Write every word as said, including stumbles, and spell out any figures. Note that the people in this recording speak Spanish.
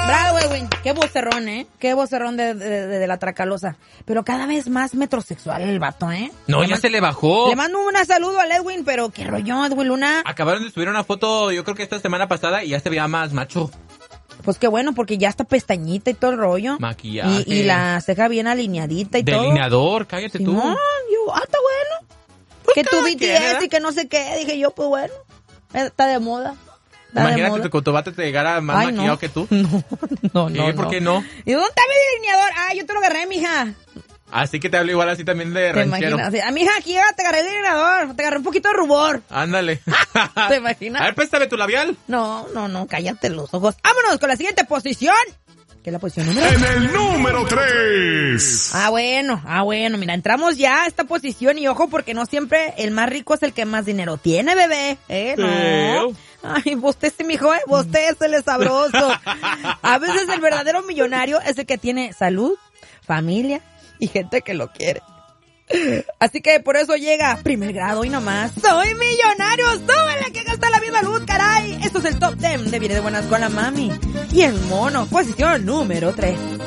Bravo, Edwin. Qué vocerrón, ¿eh? Qué vocerrón de, de, de, de la Tracalosa. Pero cada vez más metrosexual el vato, ¿eh? No, le ya man... se le bajó. Le mando un saludo al Edwin, pero qué rollo, Edwin Luna. Acabaron de subir una foto, yo creo que esta semana pasada, y ya se veía más macho. Pues qué bueno, porque ya está pestañita y todo el rollo. Maquillaje. Y, y la ceja bien alineadita y todo. Delineador, cállate sí, tú. No, yo, ah, está bueno. Pues que tu B T quiera. S y que no sé qué. Dije yo, pues bueno, está de moda. Está Imagínate de moda. que con tu bate te llegara más Ay, maquillado no. que tú. No, no, no. ¿Eh? ¿Por no. qué no? ¿Y dónde está mi delineador? Ah, yo te lo agarré, mija. Así que te hablo igual así también de ¿Te ranchero. imaginas? Sí. Ah, mija, aquí ya te agarré el delineador. Te agarré un poquito de rubor. Ándale. ¿Te imaginas? A ver, préstame tu labial. No, no, no, cállate los ojos. Vámonos con la siguiente posición. ¿Qué es la posición número? En el número tres. Ah, bueno, ah, bueno, mira, entramos ya a esta posición y ojo porque no siempre el más rico es el que más dinero tiene, bebé. ¿Eh? No. Ay, usted sí, mijo, ¿eh? Usted es el sabroso. A veces el verdadero millonario es el que tiene salud, familia y gente que lo quiere. Así que por eso llega primer grado y nomás. ¡Soy millonario! ¡Súbele que gasta la misma luz, caray! Esto es el Top diez de Viene de Buenas con la Mami. Y el mono, posición número tres.